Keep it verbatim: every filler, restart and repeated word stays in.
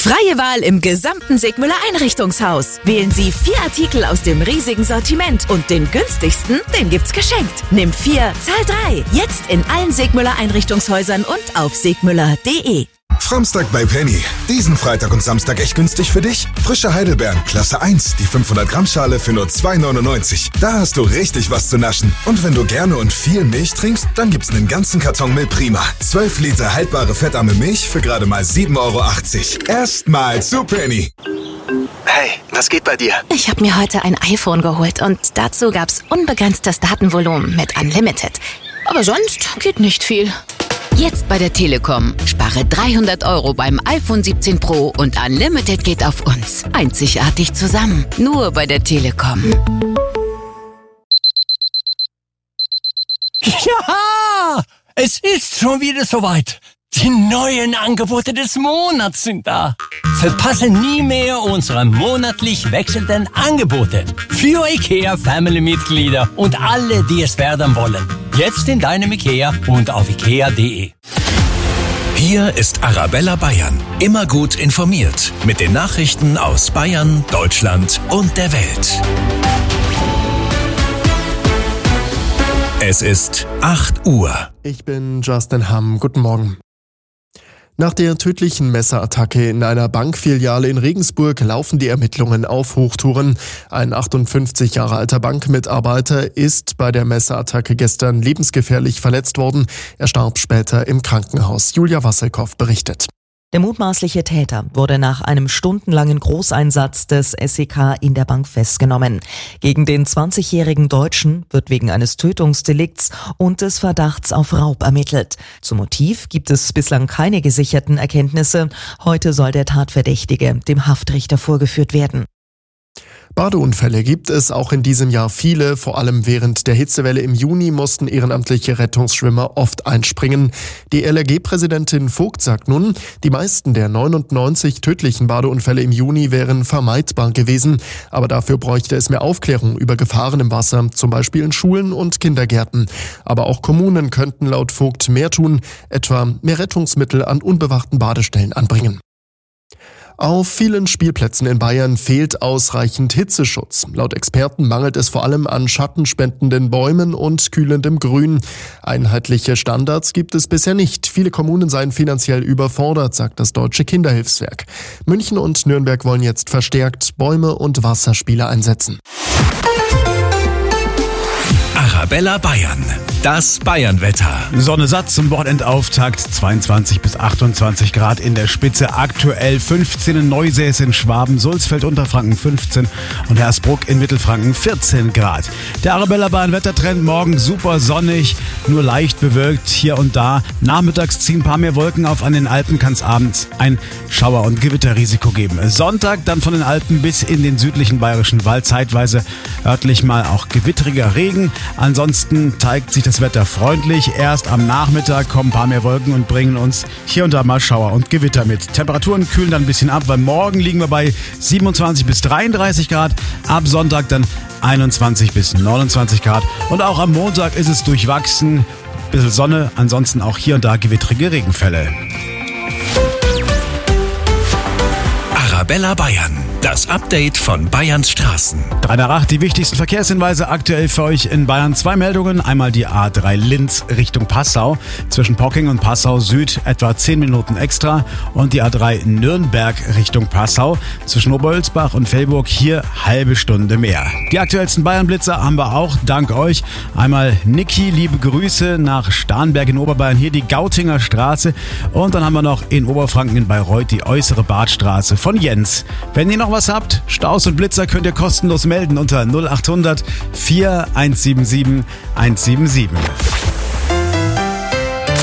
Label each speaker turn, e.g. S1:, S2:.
S1: Freie Wahl im gesamten Segmüller Einrichtungshaus. Wählen Sie vier Artikel aus dem riesigen Sortiment und den günstigsten, den gibt's geschenkt. Nimm vier, zahl drei. Jetzt in allen Segmüller Einrichtungshäusern und auf segmüller punkt de.
S2: Framstag bei Penny. Diesen Freitag und Samstag echt günstig für dich? Frische Heidelbeeren, Klasse eins, die fünfhundert Gramm Schale für nur zwei neunundneunzig. Da hast du richtig was zu naschen. Und wenn du gerne und viel Milch trinkst, dann gibt's einen ganzen Karton Milch Prima. zwölf Liter haltbare fettarme Milch für gerade mal sieben Euro achtzig. Erstmal zu Penny.
S3: Hey, was geht bei dir?
S4: Ich habe mir heute ein iPhone geholt und dazu gab's unbegrenztes Datenvolumen mit Unlimited. Aber sonst geht nicht viel.
S5: Jetzt bei der Telekom. Spare dreihundert Euro beim iPhone siebzehn Pro und Unlimited geht auf uns. Einzigartig zusammen. Nur bei der Telekom.
S6: Ja, es ist schon wieder soweit. Die neuen Angebote des Monats sind da. Verpasse nie mehr unsere monatlich wechselnden Angebote. Für IKEA Family-Mitglieder und alle, die es werden wollen. Jetzt in deinem IKEA und auf ikea punkt de.
S7: Hier ist Arabella Bayern. Immer gut informiert. Mit den Nachrichten aus Bayern, Deutschland und der Welt. Es ist acht Uhr.
S8: Ich bin Justin Hamm. Guten Morgen. Nach der tödlichen Messerattacke in einer Bankfiliale in Regensburg laufen die Ermittlungen auf Hochtouren. Ein achtundfünfzig Jahre alter Bankmitarbeiter ist bei der Messerattacke gestern lebensgefährlich verletzt worden. Er starb später im Krankenhaus. Julia Wasselkow berichtet.
S9: Der mutmaßliche Täter wurde nach einem stundenlangen Großeinsatz des S E K in der Bank festgenommen. Gegen den zwanzigjährigen Deutschen wird wegen eines Tötungsdelikts und des Verdachts auf Raub ermittelt. Zum Motiv gibt es bislang keine gesicherten Erkenntnisse. Heute soll der Tatverdächtige dem Haftrichter vorgeführt werden.
S8: Badeunfälle gibt es auch in diesem Jahr viele. Vor allem während der Hitzewelle im Juni mussten ehrenamtliche Rettungsschwimmer oft einspringen. Die L R G-Präsidentin Vogt sagt nun, die meisten der neunundneunzig tödlichen Badeunfälle im Juni wären vermeidbar gewesen. Aber dafür bräuchte es mehr Aufklärung über Gefahren im Wasser, zum Beispiel in Schulen und Kindergärten. Aber auch Kommunen könnten laut Vogt mehr tun, etwa mehr Rettungsmittel an unbewachten Badestellen anbringen. Auf vielen Spielplätzen in Bayern fehlt ausreichend Hitzeschutz. Laut Experten mangelt es vor allem an schattenspendenden Bäumen und kühlendem Grün. Einheitliche Standards gibt es bisher nicht. Viele Kommunen seien finanziell überfordert, sagt das Deutsche Kinderhilfswerk. München und Nürnberg wollen jetzt verstärkt Bäume und Wasserspiele einsetzen.
S7: Arabella Bayern. Das Bayernwetter.
S10: Sonne satt zum Wochenendauftakt, zweiundzwanzig bis achtundzwanzig Grad in der Spitze. Aktuell fünfzehn in Neusäß in Schwaben, Sulzfeld Unterfranken fünfzehn und Hersbruck in Mittelfranken vierzehn Grad. Der Arabella Bayern Wettertrend morgen super sonnig, nur leicht bewölkt hier und da. Nachmittags ziehen ein paar mehr Wolken auf, an den Alpen kann es abends ein Schauer- und Gewitterrisiko geben. Sonntag dann von den Alpen bis in den südlichen bayerischen Wald, zeitweise örtlich mal auch gewitteriger Regen. Ansonsten zeigt sich das Wetter freundlich. Erst am Nachmittag kommen ein paar mehr Wolken und bringen uns hier und da mal Schauer und Gewitter mit. Temperaturen kühlen dann ein bisschen ab, weil morgen liegen wir bei siebenundzwanzig bis dreiunddreißig Grad. Ab Sonntag dann einundzwanzig bis neunundzwanzig Grad. Und auch am Montag ist es durchwachsen. Ein bisschen Sonne, ansonsten auch hier und da gewittrige Regenfälle.
S7: Arabella Bayern. Das Update von Bayerns Straßen.
S10: drei nach acht, die wichtigsten Verkehrshinweise aktuell für euch in Bayern. Zwei Meldungen. Einmal die A drei Linz Richtung Passau. Zwischen Pocking und Passau Süd etwa zehn Minuten extra. Und die A drei Nürnberg Richtung Passau. Zwischen Oberölsbach und Velburg hier halbe Stunde mehr. Die aktuellsten Bayern-Blitzer haben wir auch, dank euch. Einmal Niki, liebe Grüße nach Starnberg in Oberbayern. Hier die Gautinger Straße. Und dann haben wir noch in Oberfranken in Bayreuth die äußere Badstraße von Jens. Wenn ihr noch was habt, Staus und Blitzer könnt ihr kostenlos melden unter null acht hundert vier eins sieben sieben eins sieben sieben.